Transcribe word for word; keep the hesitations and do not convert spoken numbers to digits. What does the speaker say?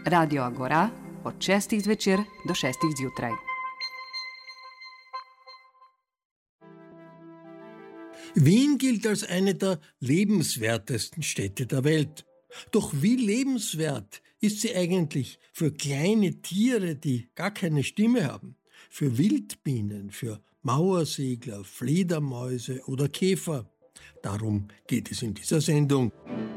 Radio Agora od šestih zvečer do šestih zjutraj. Wien gilt als eine der lebenswertesten Städte der Welt. Doch wie lebenswert ist sie eigentlich für kleine Tiere, die gar keine Stimme haben? Für Wildbienen, für Mauersegler, Fledermäuse oder Käfer? Darum geht es in dieser Sendung.